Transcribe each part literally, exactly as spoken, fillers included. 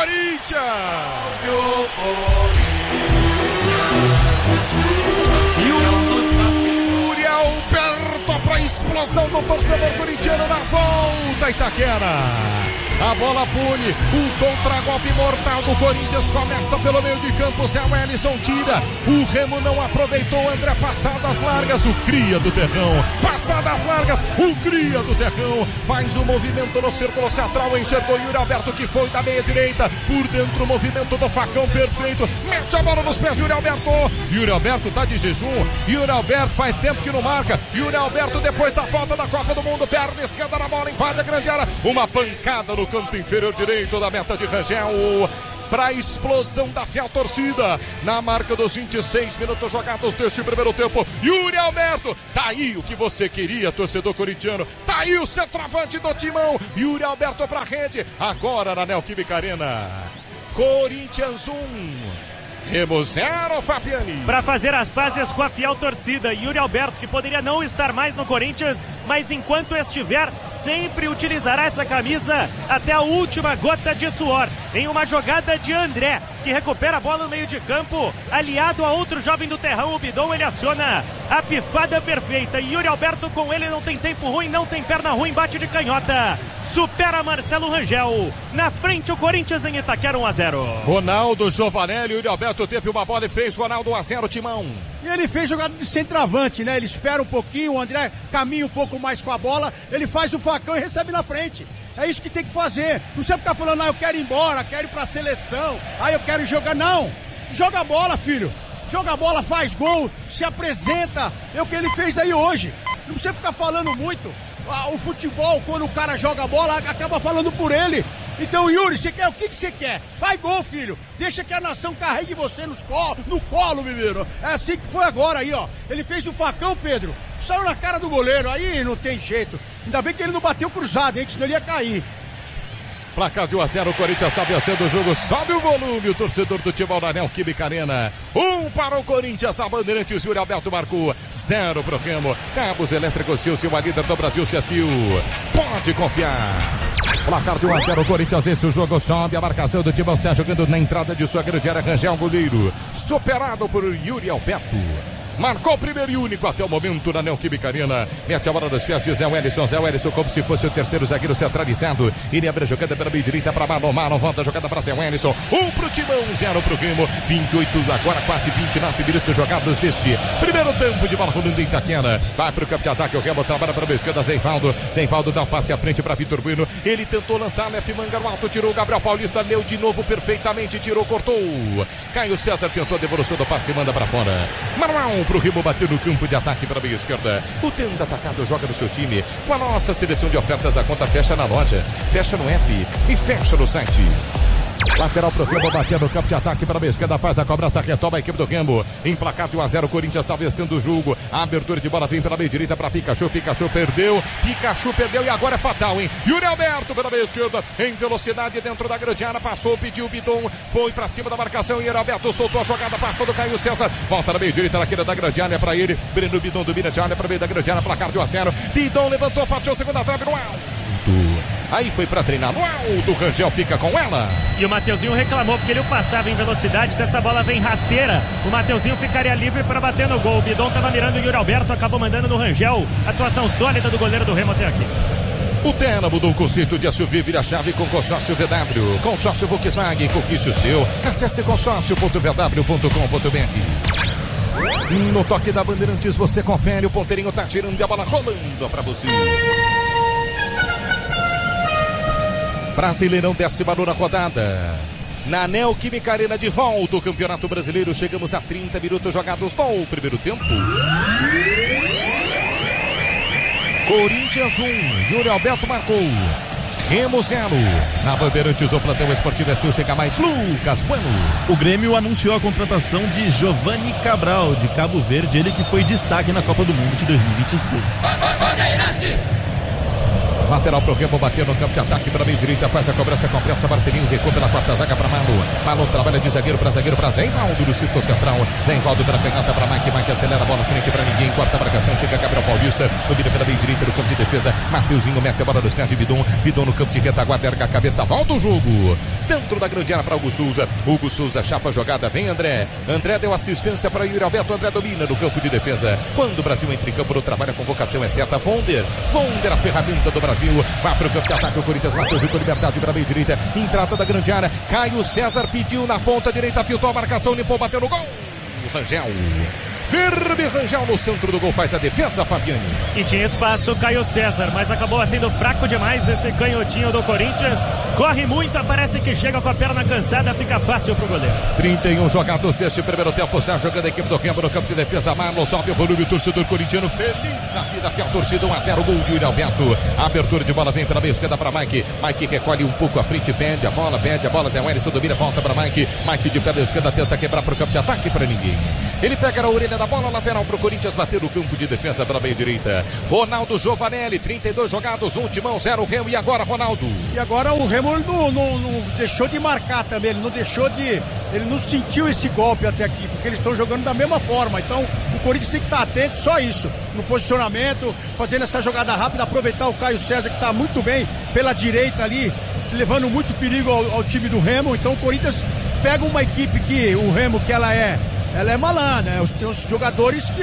Corinthians! Yuri Alberto para a explosão do torcedor corintiano na volta, Itaquera. A bola pune, o contragolpe mortal do Corinthians começa pelo meio de campo, Zé Wellison tira, o Remo não aproveitou, André passadas largas, o cria do terrão, passadas largas, o cria do terrão, faz o movimento no círculo central, enxergou Yuri Alberto que foi da meia direita, por dentro o movimento do facão perfeito, mete a bola nos pés de Yuri Alberto, Yuri Alberto tá de jejum, Yuri Alberto faz tempo que não marca, Yuri Alberto depois da falta da Copa do Mundo, perna esquerda na bola, invade a grande área, uma pancada no canto inferior direito da meta de Rangel, para a explosão da fiel torcida, na marca dos vinte e seis minutos jogados deste primeiro tempo, Yuri Alberto, tá aí o que você queria, torcedor corintiano, tá aí o centroavante do timão, Yuri Alberto para a rede, agora na Neoquímica Arena, Corinthians um, Remo zero, Fabiani. Para fazer as pazes com a fiel torcida, Yuri Alberto, que poderia não estar mais no Corinthians, mas enquanto estiver, sempre utilizará essa camisa até a última gota de suor. Em uma jogada de André, que recupera a bola no meio de campo, aliado a outro jovem do terrão, o Bidon, ele aciona a pifada perfeita. Yuri Alberto com ele não tem tempo ruim, não tem perna ruim, bate de canhota. Supera Marcelo Rangel. Na frente o Corinthians em Itaquera um a zero. Ronaldo Giovanelli, Yuri Alberto teve uma bola e fez Ronaldo um a zero, Timão. E ele fez jogada de centroavante, né? Ele espera um pouquinho, o André caminha um pouco mais com a bola, ele faz o facão e recebe na frente. É isso que tem que fazer. Não precisa ficar falando, ah, eu quero ir embora, quero ir pra seleção, ah, eu quero jogar. Não, joga a bola, filho. Joga a bola, faz gol, se apresenta. É o que ele fez aí hoje. Não precisa ficar falando muito. Ah, o futebol, quando o cara joga a bola, acaba falando por ele. Então, Yuri, você quer o que, que você quer? Faz gol, filho. Deixa que a nação carregue você nos colo, no colo, menino. É assim que foi agora aí, ó. Ele fez o facão, Pedro. Saiu na cara do goleiro. Aí não tem jeito. Ainda bem que ele não bateu cruzado, hein? Que senão ele ia cair. Placar de um a zero, o Corinthians está vencendo o jogo, sobe o volume, o torcedor do Timão da Neoquímica Arena. Um para o Corinthians, a Bandeirantes, Yuri Alberto marcou, zero para o Remo. Cabos Elétricos Silva, líder do Brasil, Cecil. Pode confiar. Placar de um a zero, o Corinthians vence o jogo, sobe a marcação do Timão, está jogando na entrada de sua grande área, Rangel goleiro, superado por Yuri Alberto. Marcou o primeiro e único até o momento na Neoquímica Arena. Mete a bola dos pés de Zé Wellison. Zé Wellison como se fosse o terceiro zagueiro centralizado. Ele abre a jogada pela meia direita para Marlon. Marlon volta a jogada para Zé Wellison. Um pro Timão, zero pro Remo. vinte e oito, agora quase vinte e nove minutos jogados deste primeiro tempo de bola rolando em Itaquera. Vai pro campo de ataque. O Remo trabalha para a esquerda. Zeinvaldo. Zeinvaldo dá um passe à frente para Vitor Bueno. Ele tentou lançar. Lef Manga no alto. Tirou o Gabriel Paulista. Leu de novo perfeitamente. Tirou, cortou. Caio César tentou a devolução do passe. Manda para fora. Manuel pro Remo bater no campo de ataque para a meia esquerda. O Tenda Atacado joga no seu time. Com a nossa seleção de ofertas, a conta fecha na loja, fecha no app e fecha no site. Lateral pro Remo, bater no campo de ataque para a meia esquerda, faz a cobrança, retoma a equipe do Remo. Em placar de um a zero, o Corinthians está vencendo o jogo. A abertura de bola vem pela meia direita para Pikachu. Pikachu perdeu, Pikachu perdeu e agora é fatal, hein? Yuri Alberto pela meia esquerda, em velocidade dentro da grande área, passou, pediu o Bidon, foi para cima da marcação. Yuri Alberto soltou a jogada, passa do Caio César, volta na meia direita, na queira da grande área para ele. Breno Bidon domina de área para meio da grande área, placar de um a zero. Bidon levantou, fatiou segunda trave no alto. Aí foi pra treinar no alto, o Rangel fica com ela. E o Mateuzinho reclamou porque ele passava em velocidade. Se essa bola vem rasteira, o Mateuzinho ficaria livre para bater no gol. O Bidon tava mirando o Yuri Alberto, acabou mandando no Rangel. Atuação sólida do goleiro do Remo até aqui. O Tena mudou o conceito de S U V, vira chave com consórcio V W. Consórcio Volkswagen, conquiste o seu. Acesse consórcio ponto v w ponto com ponto b r. No toque da Bandeirantes você confere, o ponteirinho tá girando e a bola rolando pra você. Brasileirão, décima nona rodada. Na Neoquímica Arena, de volta o Campeonato Brasileiro. Chegamos a trinta minutos jogados no primeiro tempo. Corinthians um, Yuri Alberto marcou. Remo zero. Na Bandeirantes, o plantão esportivo é seu, chega mais Lucas Bueno. O Grêmio anunciou a contratação de Giovanni Cabral, de Cabo Verde, ele que foi destaque na Copa do Mundo de dois mil e vinte e seis. Bandeirantes. Lateral pro Remo, bateu no campo de ataque para meio direita, faz a cobrança com pressa. Marcelinho recua pela quarta zaga para Malu. Malu trabalha de zagueiro para zagueiro para Zé Invaldo no círculo central. Zé Invaldo pela pegada para Mike. Mike acelera a bola frente para ninguém. Quarta marcação, chega Gabriel Paulista. Domina pela meio direita no campo de defesa. Mateuzinho mete a bola nos pés de Bidon. Bidon no campo de retaguarda, erga a cabeça, volta o jogo. Dentro da grande área para Hugo Souza. Hugo Souza chapa a jogada, vem André. André deu assistência para Yuri Alberto. André domina no campo de defesa. Quando o Brasil entra em campo no trabalho, a convocação é certa. Vonder. Vonder, a ferramenta do Brasil. Vai para o campo de ataque. O Corinthians bateu com liberdade para a meio direita. Entrada da grande área. Caio César pediu na ponta direita. Filtrou a marcação. Limpou, bateu no gol. Rangel. Firme Rangel no centro do gol, faz a defesa, Fabiane. E tinha espaço o Caio César, mas acabou batendo fraco demais esse canhotinho do Corinthians. Corre muito, parece que chega com a perna cansada, fica fácil pro goleiro. trinta e um jogados deste primeiro tempo, já jogando a equipe do Remo no campo de defesa. Marlon sobe o volume, torcedor corintiano feliz na vida, fiel torcida, um a zero, gol de Yuri Alberto. A abertura de bola vem pela meia esquerda para Mike. Mike recolhe um pouco à frente, pede a bola, pede a bola, Zé Wellison domina, volta para Mike. Mike de pé da esquerda tenta quebrar pro campo de ataque para ninguém. Ele pega na orelha da bola, lateral pro Corinthians bater no campo de defesa pela meia direita. Ronaldo Giovanelli, trinta e dois jogados, um timão, zero Remo. E agora, Ronaldo? E agora o Remo não, não, não deixou de marcar também, ele não deixou de... Ele não sentiu esse golpe até aqui, porque eles estão jogando da mesma forma. Então o Corinthians tem que estar atento, só isso, no posicionamento, fazendo essa jogada rápida, aproveitar o Caio César, que está muito bem pela direita ali, levando muito perigo ao, ao time do Remo. Então o Corinthians pega uma equipe que o Remo, que ela é ela é malandra, né? Tem os jogadores que,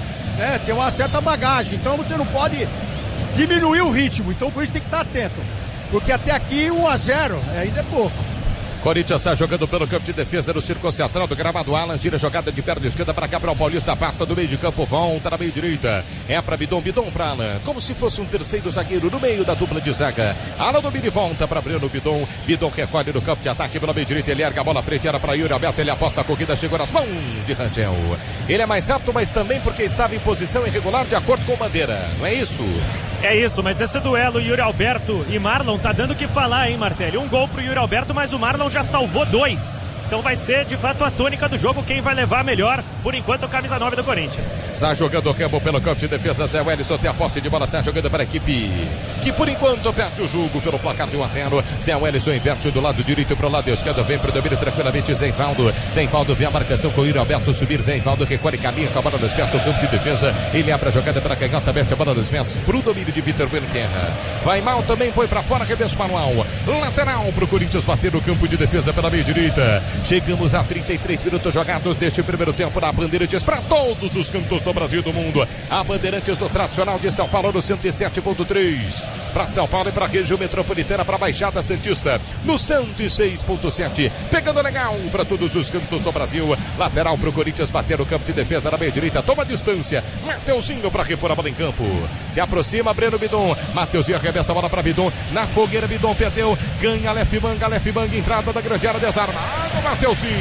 né, tem uma certa bagagem, então você não pode diminuir o ritmo. Então o Corinthians tem que estar atento, porque até aqui um a zero ainda é pouco. Corinthians está jogando pelo campo de defesa no círculo central do gramado. Alan gira jogada de perna esquerda para Gabriel Paulista, passa do meio de campo, volta na meio direita, é para Bidon, Bidon para Alan, como se fosse um terceiro zagueiro no meio da dupla de zaga. Alan domina e volta para Breno Bidon. Bidon recolhe no campo de ataque pela meio direita, ele erga a bola à frente, era para Yuri Alberto, ele aposta a corrida, chegou nas mãos de Rangel. Ele é mais rápido, mas também porque estava em posição irregular de acordo com Bandeira, não é isso? É isso, mas esse duelo Yuri Alberto e Marlon tá dando o que falar, hein, Martelli? Um gol pro Yuri Alberto, mas o Marlon já salvou dois. Então vai ser, de fato, a tônica do jogo. Quem vai levar melhor, por enquanto, o camisa nove do Corinthians. Está jogando o Remo pelo campo de defesa. Zé Wellison tem a posse de bola, está jogando para a equipe que, por enquanto, perde o jogo pelo placar de um a zero. Zé Wellison inverte do lado direito para o lado esquerdo. Vem para o domínio tranquilamente. Zé Invaldo. Zé Invaldo vê a marcação com o Yuri Alberto subir. Zé Invaldo recolhe, caminha com a bola nos pés do campo de defesa. Ele abre a jogada para a canhota, mete a bola nos pés para o domínio de Vitor Belquerra. Vai mal também, põe para fora, arremesso manual. Lateral para o Corinthians bater no campo de defesa pela meia direita. Chegamos a trinta e três minutos jogados deste primeiro tempo na Bandeirantes para todos os cantos do Brasil e do mundo. A Bandeirantes do tradicional de São Paulo no cento e sete ponto três. Para São Paulo e para a região metropolitana, para a Baixada Santista no cento e seis ponto sete. Pegando legal para todos os cantos do Brasil. Lateral para o Corinthians bater no campo de defesa na meia direita. Toma distância. Mateuzinho para repor a bola em campo. Se aproxima Breno Bidon. Mateuzinho arremessa a bola para Bidon. Na fogueira, Bidon perdeu. Ganha Aleph Manga. Aleph Manga, entrada da grande área, desarmado. Mateuzinho.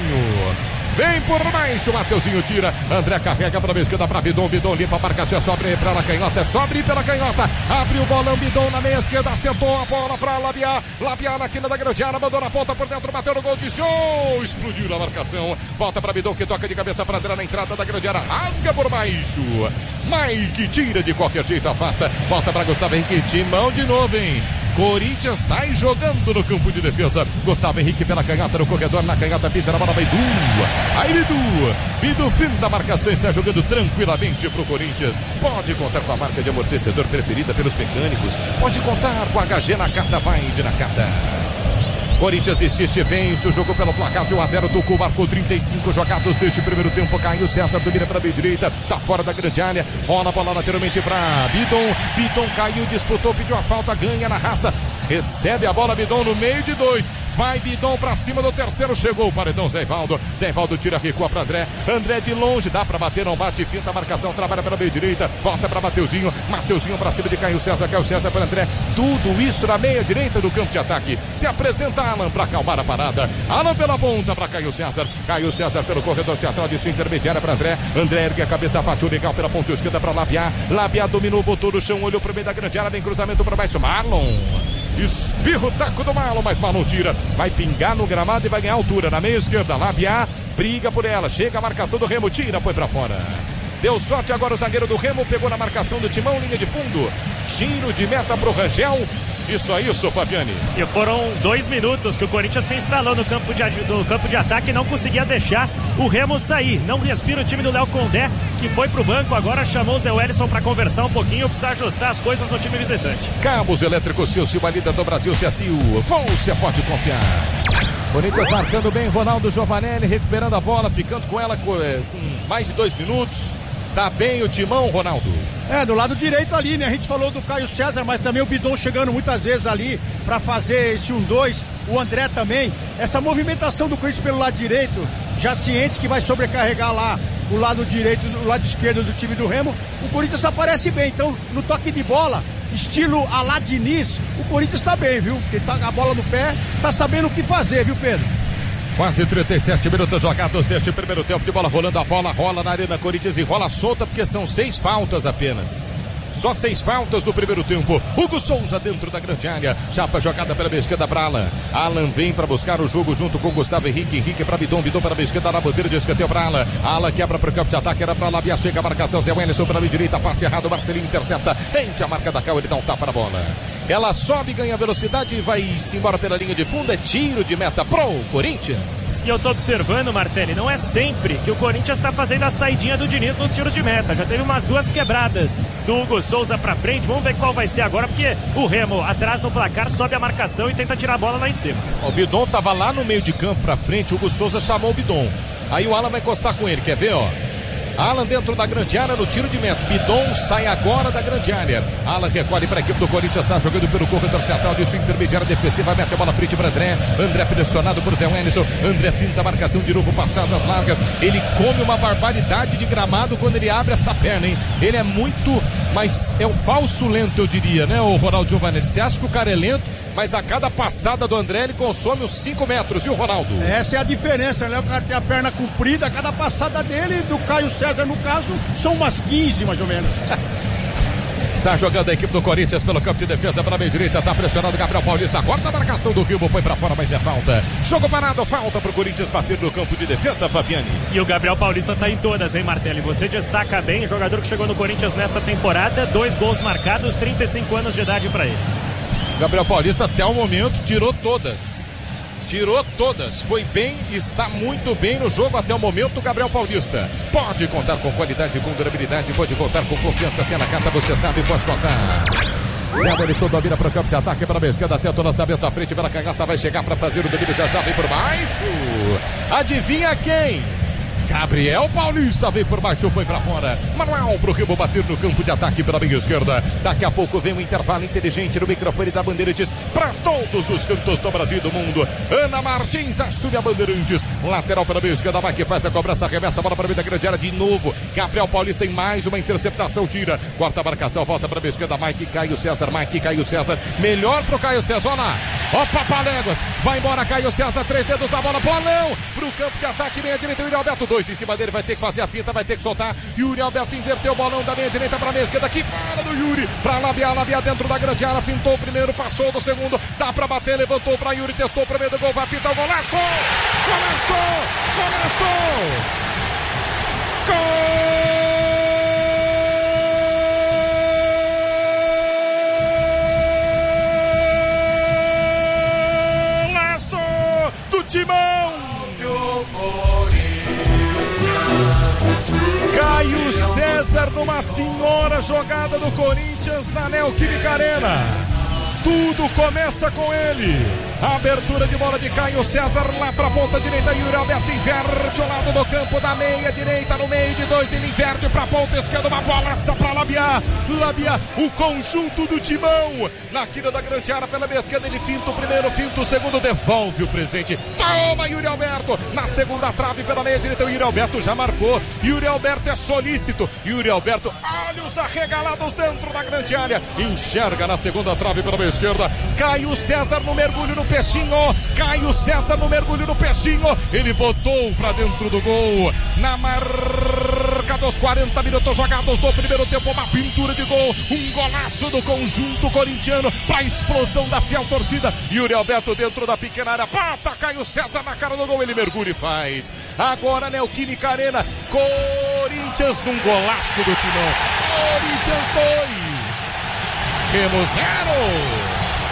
Vem por baixo, Mateuzinho tira. André carrega para a esquerda para Bidon. Bidon limpa a marcação, sobe para a canhota. Sobe pela canhota. Abre o bolão, Bidon na meia esquerda. Acertou a bola para Labiá. Labiá na quina da grande área. Mandou na ponta por dentro. Bateu no gol de show. Explodiu na marcação. Volta para Bidon que toca de cabeça para André na entrada da grande área. Rasga por baixo. Mike tira de qualquer jeito, afasta. Volta para Gustavo Henrique. Timão de novo, hein? Corinthians sai jogando no campo de defesa. Gustavo Henrique pela canhota no corredor. Na canhota pisa na bola, Bidu. Aí Bidu. Bidu, fim da marcação e sai jogando tranquilamente pro Corinthians. Pode contar com a marca de amortecedor preferida pelos mecânicos. Pode contar com a H G Nakata. Vai de Nakata. Corinthians insiste, vence o jogo pelo placar de um a zero. Tucu marcou trinta e cinco jogados deste primeiro tempo. Caiu César, domina para a meia direita, tá fora da grande área, rola a bola lateralmente para Bidon. Bidon caiu, disputou, pediu a falta, ganha na raça. Recebe a bola, Bidon no meio de dois. Vai Bidon pra cima do terceiro. Chegou o paredão, Zé Invaldo. Zé Invaldo tira, recua pra André. André de longe, dá pra bater, não bate. Finta a marcação, trabalha pela meia direita. Volta pra Mateuzinho. Mateuzinho pra cima de Caio César. Caio César para André. Tudo isso na meia direita do campo de ataque. Se apresenta Alan pra acalmar a parada. Alan pela ponta pra Caio César. Caio César pelo corredor central de sua intermediária pra André. André ergue a cabeça, fatiou legal pela ponta esquerda pra Labiá. Labiá dominou, botou no chão, olhou pro meio da grande área. Vem cruzamento pra baixo. Marlon. Espirra o taco do Marlon, mas Marlon tira. Vai pingar no gramado e vai ganhar altura. Na meia esquerda, Labiá briga por ela. Chega a marcação do Remo, tira, põe pra fora. Deu sorte agora o zagueiro do Remo, pegou na marcação do Timão, linha de fundo. tiro de meta pro Rangel. Isso aí, isso, Fabiane. E foram dois minutos que o Corinthians se instalou no campo de, no campo de ataque e não conseguia deixar o Remo sair. Não respira o time do Léo Condé, que foi pro banco, agora chamou o Zé Wellison para conversar um pouquinho, precisa ajustar as coisas no time visitante. Cabos elétricos Silva, líder do Brasil, Ciacio. Você pode confiar. Corinthians marcando bem, Ronaldo Giovanelli recuperando a bola, ficando com ela com, é, com mais de dois minutos. Tá bem o timão, Ronaldo? É, do lado direito ali, né? A gente falou do Caio César, mas também o Bidon chegando muitas vezes ali para fazer esse um dois. O André também. Essa movimentação do Corinthians pelo lado direito, já ciente que vai sobrecarregar lá o lado direito, o lado esquerdo do time do Remo. O Corinthians aparece bem. Então, no toque de bola, estilo Alá Diniz, o Corinthians tá bem, viu? Porque tá a bola no pé, tá sabendo o que fazer, viu, Pedro? Quase trinta e sete minutos jogados deste primeiro tempo de bola rolando, a bola rola na Arena Corinthians e rola solta porque são seis faltas apenas. Só seis faltas do primeiro tempo. Hugo Souza dentro da grande área. Chapa jogada pela esquerda para Alan. Alan vem para buscar o jogo junto com Gustavo Henrique. Henrique para Bidon. Bidon para a esquerda na bandeira de escanteio para Alan. Alan quebra para o campo de ataque. Era para Labia. Chega a marcação. Zé Wellison para a direita. Passe errado. Marcelinho intercepta. Rente a marca da Cal. Ele dá um tapa na bola. Ela sobe, ganha velocidade e vai-se embora pela linha de fundo. É tiro de meta pro Corinthians. E eu tô observando, Martelli, não é sempre que o Corinthians tá fazendo a saidinha do Diniz nos tiros de meta. Já teve umas duas quebradas do Hugo Souza pra frente. Vamos ver qual vai ser agora, porque o Remo atrás no placar sobe a marcação e tenta tirar a bola lá em cima. O Bidon tava lá no meio de campo pra frente. O Hugo Souza chamou o Bidon. Aí o Alan vai encostar com ele, quer ver, ó? Alan dentro da grande área no tiro de meta. Bidon sai agora da grande área. Alan recolhe para a equipe do Corinthians, está jogando pelo corredor central disso, intermediária defensiva, mete a bola frente para André. André pressionado por Zé Wellison. André finta a marcação de novo, passadas largas. Ele come uma barbaridade de gramado quando ele abre essa perna, hein? Ele é muito, mas é o falso lento, eu diria, né, o Ronaldo Giovanelli? Você acha que o cara é lento, mas a cada passada do André ele consome os cinco metros, viu, Ronaldo? Essa é a diferença, né? O cara tem a perna comprida, a cada passada dele, do Caio César, no caso, são umas quinze, mais ou menos. Está jogando a equipe do Corinthians pelo campo de defesa para a meia direita, está pressionado o Gabriel Paulista, corta a marcação do Rio, foi para fora, mas é falta. Jogo parado, falta para o Corinthians bater no campo de defesa, Fabiane. E o Gabriel Paulista está em todas, hein, Martelli? Você destaca bem, jogador que chegou no Corinthians nessa temporada, dois gols marcados, trinta e cinco anos de idade para ele. Gabriel Paulista até o momento tirou todas. Tirou todas, foi bem, está muito bem no jogo até o momento o Gabriel Paulista. Pode contar com qualidade, com durabilidade, pode contar com confiança, se é na carta você sabe, pode contar. Gabriel domina para o campo de ataque, para a esquerda, tenta o lançamento à frente, pela canhota, vai chegar para fazer o domínio, já já vem por baixo. Adivinha quem? Gabriel Paulista vem por baixo, foi pra fora. Manuel pro Remo bater no campo de ataque pela meia esquerda. Daqui a pouco vem um intervalo inteligente no microfone da Bandeirantes para todos os cantos do Brasil e do mundo. Ana Martins assume a Bandeirantes. Lateral pela meia esquerda, Mike faz a cobrança, arremessa a bola para a meia da grande área de novo. Gabriel Paulista em mais uma interceptação, tira. Corta a marcação, volta para a meia esquerda, Mike, Caio César, Mike, Caio César. Melhor pro Caio César, olha lá. Ó, Papaléguas, vai embora Caio César, três dedos da bola, bolão pro campo de ataque, meia direita, Yuri Alberto, dois em cima dele, vai ter que fazer a finta, vai ter que soltar. Yuri Alberto inverteu o bolão da meia direita para a meia esquerda, que para do Yuri, para Labia, Labia dentro da grande área, fintou o primeiro, passou do segundo, dá para bater, levantou para Yuri, testou o primeiro gol, vai pintar o golaço, golaço, golaço, golaço do Timão. Caio César numa senhora jogada do Corinthians na Neoquímica Arena. Tudo começa com ele. A abertura de bola de Caio César lá para a ponta direita. Yuri Alberto inverte o lado do campo da meia direita. No meio de dois, ele inverte para a ponta esquerda. Uma bolaça para Labia. Labia, o conjunto do Timão. Na quina da grande área pela meia esquerda. Ele finta o primeiro, finta o segundo. Devolve o presente. Toma Yuri Alberto. Na segunda trave pela meia direita. O Yuri Alberto já marcou. Yuri Alberto é solícito. Yuri Alberto, olhos arregalados dentro da grande área. Enxerga na segunda trave pela meia esquerda. Caio César no mergulho no peixinho. Caio César no mergulho no peixinho. Ele botou pra dentro do gol. Na marca dos quarenta minutos jogados do primeiro tempo. Uma pintura de gol. Um golaço do conjunto corintiano pra explosão da fiel torcida. Yuri Alberto dentro da pequena área. Pata Caio César na cara do gol. Ele mergulha e faz. Agora Neoquímica Arena. Corinthians num golaço do Timão. Corinthians dois. Remo zero.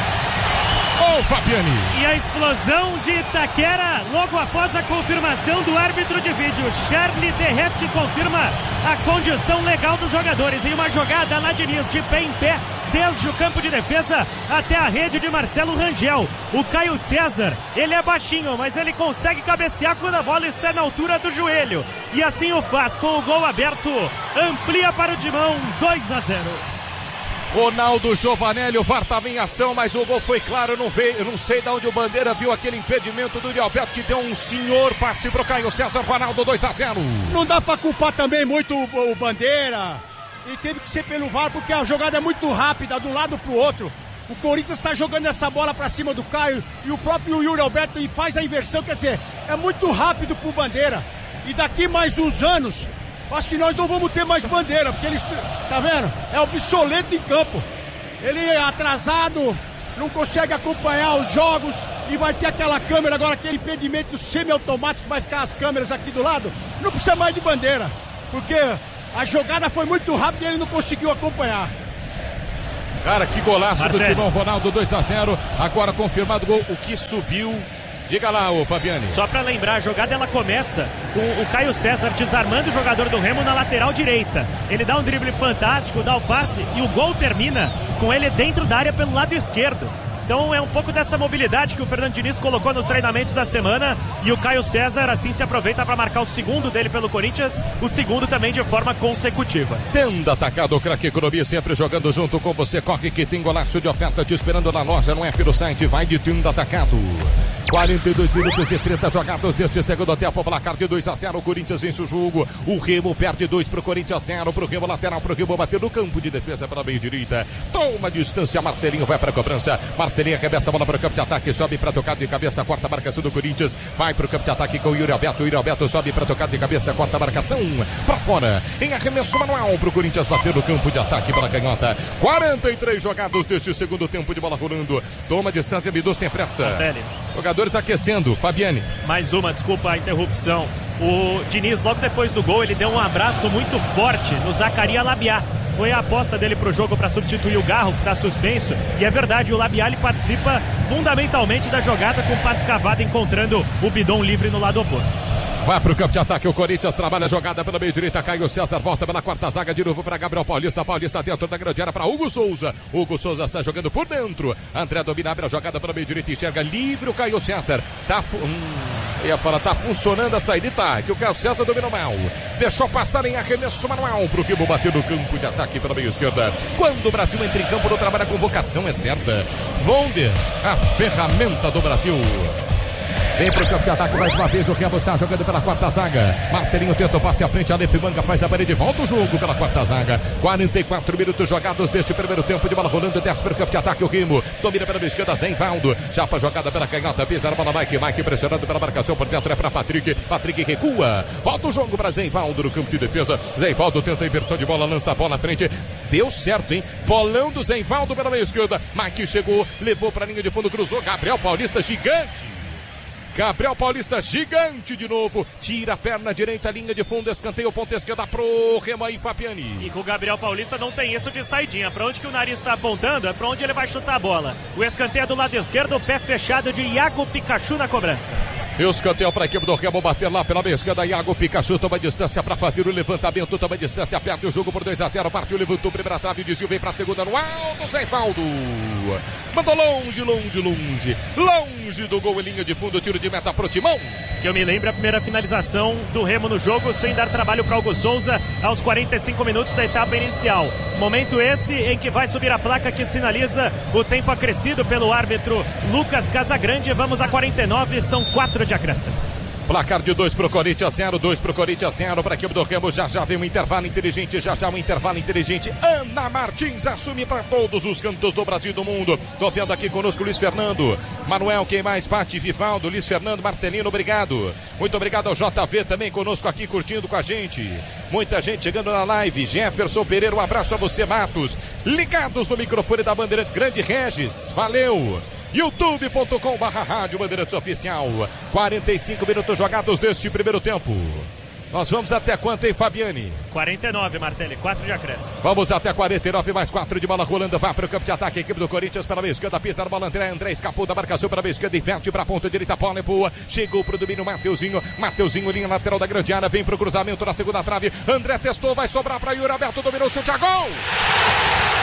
Ô, Fabiani. E a explosão de Itaquera logo após a confirmação do árbitro de vídeo. Charlie Derrete confirma a condição legal dos jogadores em uma jogada lá de Diniz, de pé em pé, desde o campo de defesa até a rede de Marcelo Rangel. O Caio César, ele é baixinho, mas ele consegue cabecear quando a bola está na altura do joelho. E assim o faz, com o gol aberto, amplia para o Timão, dois a zero. Ronaldo Giovanelli, o V A R estava em ação, mas o gol foi claro, não veio, eu não sei de onde o Bandeira viu aquele impedimento do Yuri Alberto, que deu um senhor passe pro Caio César. Ronaldo, dois a zero. Não dá pra culpar também muito o, o Bandeira, e teve que ser pelo V A R, porque a jogada é muito rápida, de um lado pro outro. O Corinthians está jogando essa bola pra cima do Caio, e o próprio Yuri Alberto e faz a inversão, quer dizer, é muito rápido pro Bandeira, e daqui mais uns anos, acho que nós não vamos ter mais Bandeira, porque eles, tá vendo? É obsoleto em campo. Ele é atrasado, não consegue acompanhar os jogos e vai ter aquela câmera agora, aquele impedimento semiautomático, vai ficar as câmeras aqui do lado. Não precisa mais de Bandeira, porque a jogada foi muito rápida e ele não conseguiu acompanhar. Cara, que golaço Martelli. do Timão. Ronaldo, dois a zero. Agora confirmado o gol, o que subiu. Diga lá, ô Fabiani. Só pra lembrar, a jogada ela começa com o Caio César desarmando o jogador do Remo na lateral direita. Ele dá um drible fantástico, dá o passe e o gol termina com ele dentro da área pelo lado esquerdo. Então é um pouco dessa mobilidade que o Fernando Diniz colocou nos treinamentos da semana, e o Caio César assim se aproveita para marcar o segundo dele pelo Corinthians, o segundo também de forma consecutiva. Tenda Atacado, o craque Economia, sempre jogando junto com você. Corre que tem golaço de oferta te esperando na loja, no app do site, vai de Tenda Atacado. quarenta e dois minutos e trinta jogados deste segundo tempo, placar de dois a zero, o Corinthians vence o jogo. O Remo perde dois pro Corinthians, zero pro Remo, lateral pro Remo, bateu no campo de defesa pela meia direita. Toma distância, Marcelinho vai pra cobrança. Marcelinho arremessa a bola pro campo de ataque, sobe pra tocar de cabeça, quarta marcação do Corinthians. Vai pro campo de ataque com o Yuri Alberto. O Yuri Alberto sobe pra tocar de cabeça, quarta marcação pra fora. Em arremesso manual pro Corinthians bater no campo de ataque pela canhota. quarenta e três jogados deste segundo tempo de bola rolando. Toma distância, Bidu sem pressa. Martelli. Jogadores aquecendo, Fabiani. Mais uma, desculpa a interrupção. O Diniz, logo depois do gol, ele deu um abraço muito forte no Zacarias Labiá. Foi a aposta dele pro jogo para substituir o Garro, que está suspenso. E é verdade, o Labiá ele participa fundamentalmente da jogada com o passe cavado, encontrando o Bidon livre no lado oposto. Vai pro campo de ataque, o Corinthians trabalha a jogada pela meia direita, Caio César volta pela quarta zaga, de novo para Gabriel Paulista, Paulista dentro da grande área para Hugo Souza, Hugo Souza está jogando por dentro, André domina, abre a jogada pela meia direita, enxerga livre o Caio César, tá, fu- hum, ia falar, tá funcionando a saída, e tá, que o Caio César dominou mal, deixou passar em arremesso manual pro Remo bater no campo de ataque pela meia esquerda. Quando o Brasil entra em campo, não trabalha com vocação, é certa. Vonder, a ferramenta do Brasil. Vem pro campo de ataque mais uma vez, o Remo está jogando pela quarta zaga. Marcelinho tenta o passe à frente, Aleph Manga faz a parede, volta o jogo pela quarta zaga. quarenta e quatro minutos jogados deste primeiro tempo de bola rolando, desce pro campo de ataque, o Remo domina pela esquerda, Zenvaldo, chapa jogada pela canhota, pisa na bola, Mike, Mike pressionando pela marcação por dentro, é pra Patrick, Patrick recua, volta o jogo pra Zenvaldo no campo de defesa, Zenvaldo tenta a inversão de bola, lança a bola à frente, deu certo, hein? Bolão do Zenvaldo pela meia esquerda, Mike chegou, levou pra linha de fundo, cruzou, Gabriel Paulista gigante. Gabriel Paulista gigante de novo, tira a perna direita, linha de fundo, escanteio, ponta esquerda pro Remo aí, Fabiani. E com o Gabriel Paulista não tem isso de saidinha, pra onde que o nariz está apontando é pra onde ele vai chutar a bola. O escanteio é do lado esquerdo, o pé fechado de Iago Pikachu na cobrança. E o escanteio para a equipe do Remo bater lá pela meia esquerda, Iago Pikachu toma distância para fazer o levantamento, toma distância, perde o jogo por dois a zero, partiu, levantou, primeira trave, desviou, vem para a segunda no alto, Zenvaldo. Mandou longe, longe, longe, longe do gol em linha de fundo, tiro de meta pro Timão. Que eu me lembro a primeira finalização do Remo no jogo, sem dar trabalho para Hugo Souza, aos quarenta e cinco minutos da etapa inicial. Momento esse em que vai subir a placa que sinaliza o tempo acrescido pelo árbitro Lucas Casagrande. Vamos a quarenta e nove, são quatro de acréscimo. Placar de dois pro Corinthians, zero, dois pro Corinthians, zero para a equipe do Remo. Já já vem um intervalo inteligente, já já um intervalo inteligente. Ana Martins assume para todos os cantos do Brasil e do mundo. Tô vendo aqui conosco Luiz Fernando, Manuel, quem mais? Pati, Vivaldo, Luiz Fernando, Marcelino, obrigado. Muito obrigado ao J V também conosco aqui, curtindo com a gente. Muita gente chegando na live. Jefferson Pereira, um abraço a você, Matos. Ligados no microfone da Bandeirantes, Grande Regis, valeu. youtube ponto com barra rádio Bandeirantes Oficial. quarenta e cinco minutos jogados deste primeiro tempo. Nós vamos até quanto, hein, Fabiane? quarenta e nove, Martelli, quatro de acréscimo. Vamos até quarenta e nove, mais quatro de bola rolando. Vai para o campo de ataque, a equipe do Corinthians pela meia esquerda, pisa na bola, André, André escapou da marcação para a meia esquerda, inverte para a ponta direita, Paulo Poa, chegou para o domínio, Mateuzinho, Mateuzinho, linha lateral da grande área, vem para o cruzamento na segunda trave, André testou, vai sobrar para Yuri Alberto, dominou o chute a gol!